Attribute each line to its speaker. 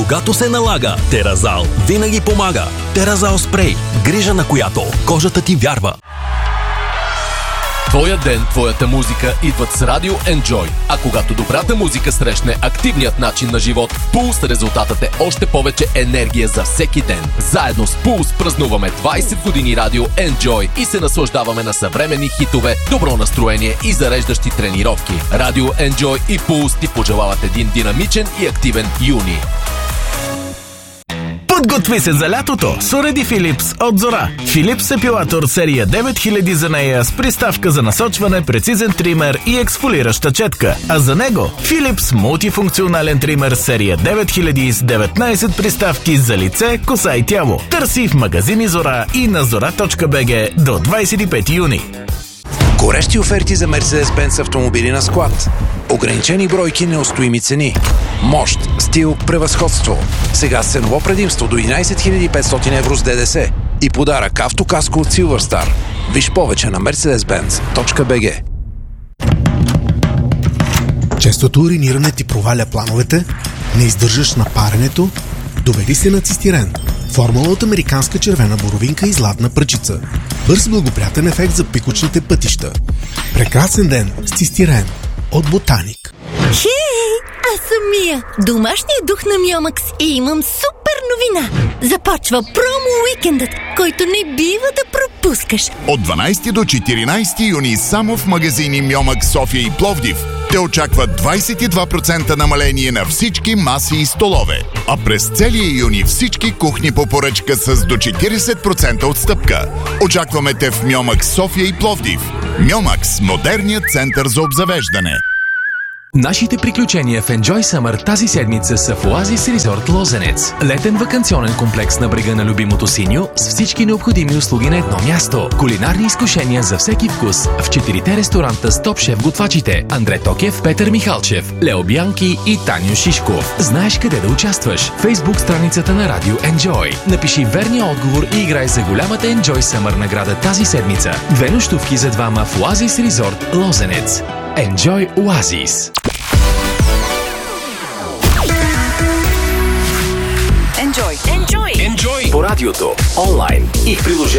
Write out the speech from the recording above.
Speaker 1: Когато се налага, Теразал винаги помага. Теразал спрей, грижа на която кожата ти вярва.
Speaker 2: Твоя ден, твоята музика идват с Радио Enjoy. А когато добрата музика срещне активният начин на живот, в Пулс резултатът е още повече енергия за всеки ден. Заедно с Пулс празнуваме 20 години Радио Enjoy и се наслаждаваме на съвременни хитове, добро настроение и зареждащи тренировки. Радио Enjoy и Пулс ти пожелават един динамичен и активен юни.
Speaker 3: Подготви се за лятото с уреди Philips от Зора. Philips епилатор серия 9000 за нея с приставка за насочване, прецизен тример и ексфолираща четка. А за него Philips мултифункционален тример серия 9000 с 19 приставки за лице, коса и тяло. Търси в магазини Зора и на zora.bg до 25 юни.
Speaker 4: Горещи оферти за Mercedes-Benz автомобили на склад. Ограничени бройки, неустоими цени. Мощ, стил, превъзходство. Сега с ценово предимство до 11 500 евро с ДДС. И подарък автокаско от Silverstar. Виж повече на mercedes-benz.bg.
Speaker 5: Честото уриниране ти проваля плановете? Не издържаш на паренето? Доведи се на цистирен. Формула от американска червена боровинка и златна пръчица. Бърз благоприятен ефект за пикочните пътища. Прекрасен ден с цистирен от Ботаник.
Speaker 6: Хей, аз съм Мия, домашният дух на Миомакс и имам супер новина. Започва промо-уикендът, който не бива да пропускаш.
Speaker 7: От 12 до 14 юни само в магазини Миомакс София и Пловдив те очакват 22% намаление на всички маси и столове. А през целия юни всички кухни по поръчка с до 40% отстъпка. Очакваме те в Миомакс София и Пловдив. Миомакс – модерният център за обзавеждане.
Speaker 2: Нашите приключения в Enjoy Summer тази седмица са в Oasis Resort Лозенец. Летен ваканционен комплекс на брега на любимото синьо с всички необходими услуги на едно място. Кулинарни изкушения за всеки вкус в 4 ресторанта с топ шеф готвачите Андре Токев, Петър Михалчев, Лео Бянки и Таню Шишков. Знаеш къде да участваш? Фейсбук страницата на Радио Enjoy. Напиши верния отговор и играй за голямата Enjoy Summer награда тази седмица. 2 нощувки за двама в Oasis Resort Лозенец. Enjoy Oasis.
Speaker 8: Enjoy. По радиото, онлайн и в приложение.